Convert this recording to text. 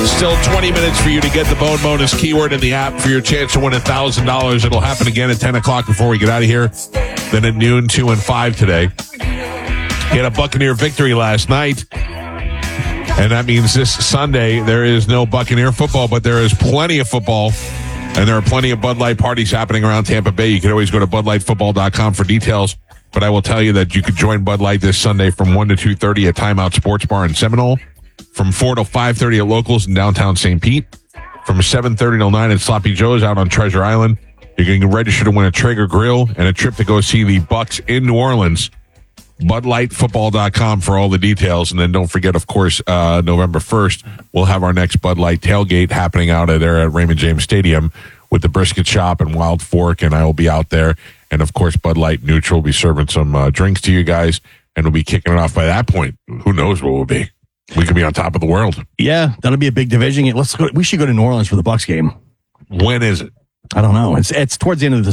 Still 20 minutes for you to get the Bone Bonus keyword in the app for your chance to win $1,000. It'll happen again at 10 o'clock before we get out of here. Then at noon, 2 and 5 today. He had a Buccaneer victory last night. And that means this Sunday, there is no Buccaneer football, but there is plenty of football. And there are plenty of Bud Light parties happening around Tampa Bay. You can always go to BudLightFootball.com for details. But I will tell you that you could join Bud Light this Sunday from 1 to 2:30 at Timeout Sports Bar in Seminole. From 4 to 5:30 at Locals in downtown St. Pete. From 7:30 till 9 at Sloppy Joe's out on Treasure Island. You can register to win a Traeger grill and a trip to go see the Bucs in New Orleans. BudLightFootball.com for all the details. And then don't forget, of course, November 1st, we'll have our next Bud Light tailgate happening out there at Raymond James Stadium with the Brisket Shop and Wild Fork, and I will be out there. And, of course, Bud Light Neutral will be serving some drinks to you guys, and we'll be kicking it off by that point. Who knows what we'll be. We could be on top of the world. Yeah, that'll be a big division. We should go to New Orleans for the Bucs game. When is it? I don't know. It's towards the end of the